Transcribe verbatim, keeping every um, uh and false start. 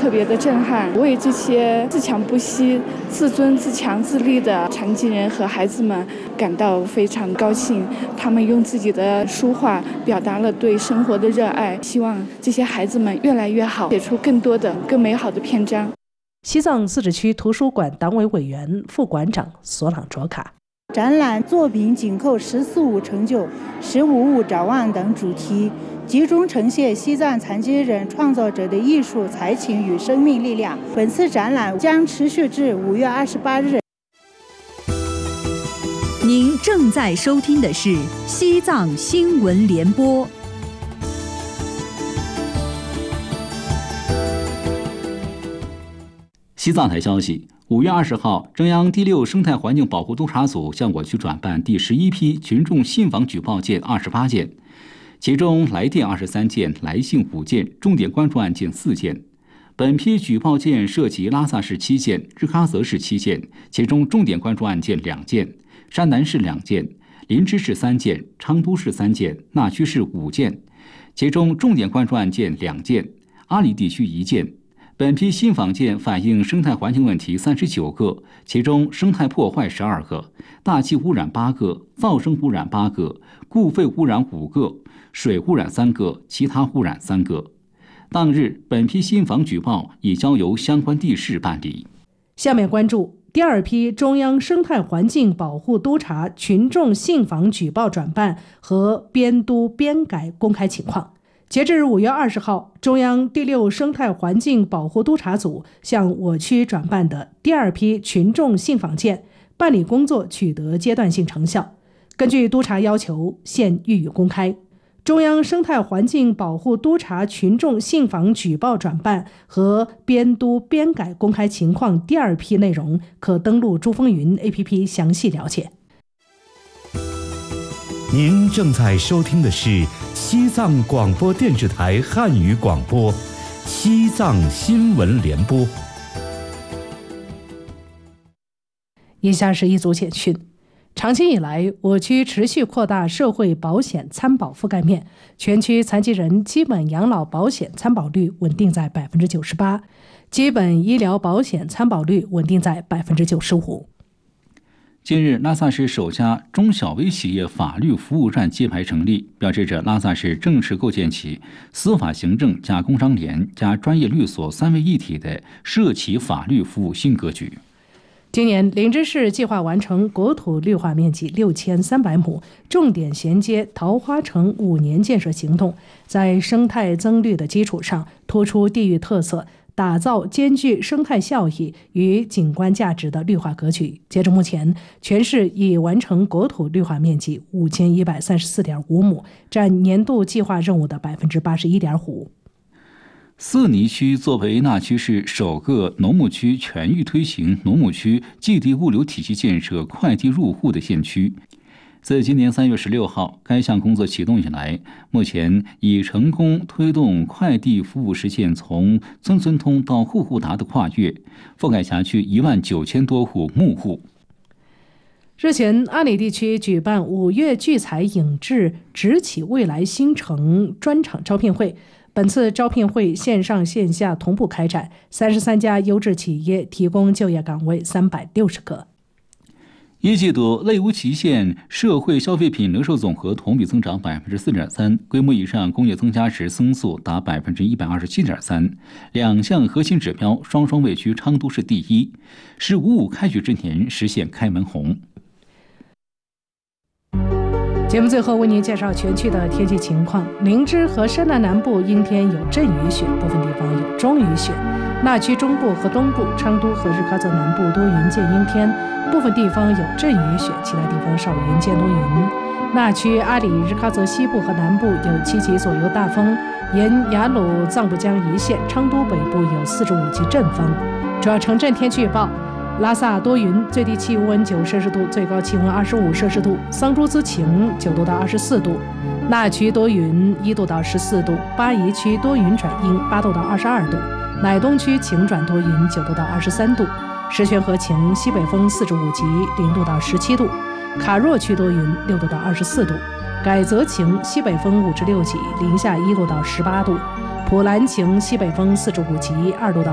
特别的震撼，为这些自强不息、自尊自强自立的残疾人和孩子们感到非常高兴。他们用自己的书画表达了对生活的热爱，希望这些孩子们越来越好，写出更多的更美好的篇章。 西藏自治区图书馆党委委员、副馆长索朗卓卡。 展览作品紧扣十四五成就、十五五展望等主题，集中呈现西藏残疾人创造者的艺术才情与生命力量。本次展览将持续至五月二十八日。 您正在收听的是西藏新闻联播。 西藏台消息，五月二十号，中央第六生态环境保护督察组向我区转办第十一批群众信访举报件二十八件，其中来电二十三件，来信五件，重点关注案件四件。本批举报件涉及拉萨市七件、日喀则市七件，其中重点关注案件两件，山南市两件，林芝市三件，昌都市三件，那曲市五件，其中重点关注案件两件，阿里地区一件。本批信访件反映生态环境问题三十九个，其中生态破坏十二个，大气污染八个，噪声污染八个，固废污染五个，水污染三个，其他污染三个。当日，本批信访举报已交由相关地市办理。 下面关注第二批中央生态环境保护督察群众信访举报转办和编督编改公开情况。截至五月二十号，中央第六生态环境保护督察组向我区转办的第二批群众信访件办理工作取得阶段性成效。根据督察要求，现予以公开。中央生态环境保护督察群众信访举报转办和编督编改公开情况第二批内容，可登录珠峰云 A P P 详细了解。 您正在收听的是西藏广播电视台汉语广播，西藏新闻联播。 以下是一组简讯。长期以来，我区持续扩大社会保险参保覆盖面，全区残疾人基本养老保险参保率稳定在 百分之九十八， 基本医疗保险参保率稳定在 百分之九十五。 近日，拉萨市首家中小微企业法律服务站揭牌成立，标志着拉萨市正式构建起司法行政加工商联加专业律所三位一体的社企法律服务新格局。 今年，林芝市计划完成国土绿化面积六千三百亩，重点衔接桃花城五年建设行动，在生态增绿的基础上，突出地域特色，打造兼具生态效益与景观价值的绿化格局。截至目前，全市已完成国土绿化面积五千一百三十四点五亩，占年度计划任务的 百分之八十一点五。 色尼区作为那曲市首个农牧区全域推行农牧区寄递物流体系建设快递入户的县区，自今年三月十六号该项工作启动以来，目前已成功推动快递服务实现从村村通到户户达的跨越，覆盖辖区一万九千多户牧户。 日前，阿里地区举办五月聚财影制直起未来新城专场招聘会。本次招聘会线上线下同步开展，三十三家优质企业提供就业岗位三百六十个。 一季度类无极限社会消费品零售总和同比增长 百分之四点三， 规模以上工业增加值增速达 百分之一百二十七点三， 两项核心指标双双位居昌都市第一，是五五开局之年实现开门红。 节目最后为您介绍全区的天气情况。林芝和山南南部阴天有阵雨雪，部分地方有中雨雪。那区中部和东部、昌都和日喀则南部多云见阴天，部分地方有阵雨雪，其他地方少云见多云。那区阿里、日喀则西部和南部有七级左右大风，沿雅鲁藏布江一线、昌都北部有四至五级阵风。主要城镇天气预报：拉萨多云，最低气温九摄氏度，最高气温二十五摄氏度；桑珠孜晴，九度到二十四度；那曲多云，一度到十四度；巴宜区多云转阴，八度到二十二度；乃东区晴转多云，九度到二十三度；石泉河晴，西北风四至五级，零度到十七度；卡若区多云，六度到二十四度；改则晴，西北风五至六级，零下一度到十八度；普兰晴，西北风四至五级，二度到